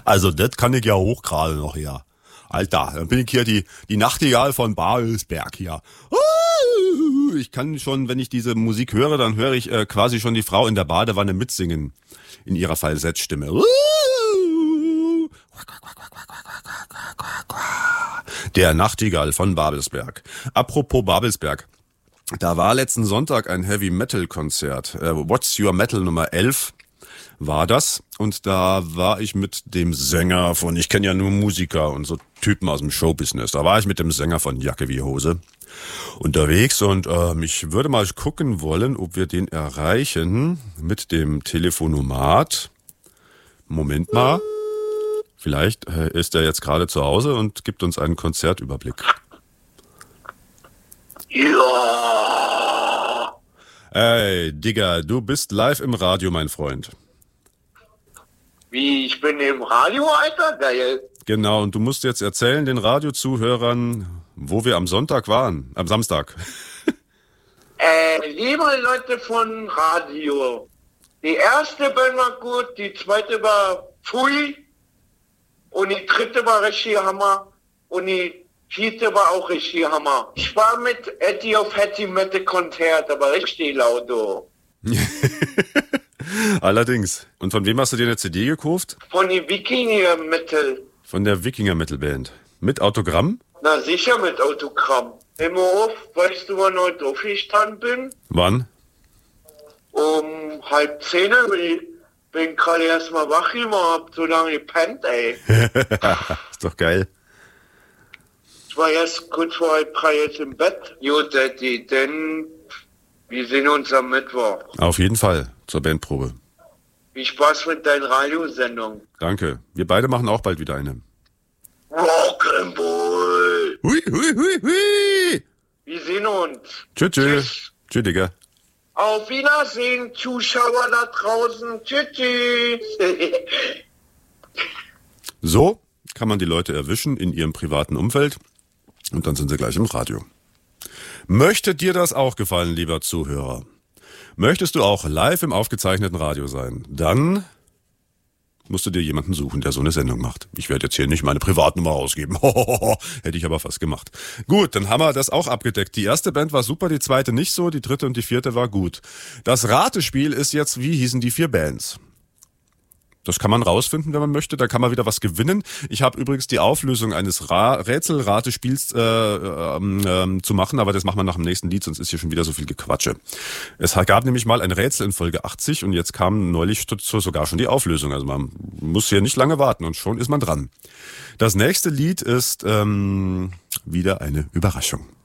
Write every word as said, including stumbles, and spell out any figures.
Also das kann ich ja hoch gerade noch hier. Alter, dann bin ich hier die, die Nachtigall von Babelsberg hier. Ich kann schon, wenn ich diese Musik höre, dann höre ich äh, quasi schon die Frau in der Badewanne mitsingen. In ihrer Falsettstimme. Der Nachtigall von Babelsberg. Apropos Babelsberg. Da war letzten Sonntag ein Heavy-Metal-Konzert. Äh, What's Your Metal Nummer elf war das. Und da war ich mit dem Sänger von, ich kenne ja nur Musiker und so Typen aus dem Showbusiness. Da war ich mit dem Sänger von Jacke wie Hose unterwegs und äh, ich würde mal gucken wollen, ob wir den erreichen mit dem Telefonomat. Moment mal. Vielleicht äh, ist er jetzt gerade zu Hause und gibt uns einen Konzertüberblick. Ja. Ey, Digga, du bist live im Radio, mein Freund. Wie, ich bin im Radio, Alter? Geil. Genau, und du musst jetzt erzählen den Radiozuhörern, wo wir am Sonntag waren, am Samstag. Äh, liebe Leute von Radio, die erste Band war gut, die zweite war Pfui und die dritte war richtig Hammer und die vierte war auch richtig Hammer. Ich war mit Eddie auf Hattie Mette Konzert, aber richtig laut, oh. Allerdings. Und von wem hast du dir eine C D gekauft? Von die Wikinger Metal. Von der Wikinger Metal Band. Mit Autogramm? Na sicher mit Autogramm. Immer auf, weißt du, wann heute aufgestanden bin? Wann? Um halb zehn, bin, bin gerade erst mal wach geworden, hab so lange gepennt, ey. Ist doch geil. Ich war erst kurz vor halb drei jetzt im Bett. Jo, Daddy, denn wir sehen uns am Mittwoch. Auf jeden Fall, zur Bandprobe. Viel Spaß mit deiner Radiosendung. Danke. Wir beide machen auch bald wieder eine. Rock'n'Roll! Hui, hui, hui, hui! Wir sehen uns. Tschüss, tschüss. Tschüss, Digga. Auf Wiedersehen, Zuschauer da draußen. Tschüss, tschüss. So kann man die Leute erwischen in ihrem privaten Umfeld und dann sind sie gleich im Radio. Möchte dir das auch gefallen, lieber Zuhörer? Möchtest du auch live im aufgezeichneten Radio sein? Dann musst du dir jemanden suchen, der so eine Sendung macht. Ich werde jetzt hier nicht meine Privatnummer ausgeben. Hätte ich aber fast gemacht. Gut, dann haben wir das auch abgedeckt. Die erste Band war super, die zweite nicht so, die dritte und die vierte war gut. Das Ratespiel ist jetzt, wie hießen die vier Bands? Das kann man rausfinden, wenn man möchte. Da kann man wieder was gewinnen. Ich habe übrigens die Auflösung eines Ra- Rätselratespiels äh, ähm, ähm, zu machen, aber das machen wir nach dem nächsten Lied, sonst ist hier schon wieder so viel Gequatsche. Es gab nämlich mal ein Rätsel in Folge achtzig und jetzt kam neulich sogar schon die Auflösung. Also man muss hier nicht lange warten und schon ist man dran. Das nächste Lied ist ähm, wieder eine Überraschung.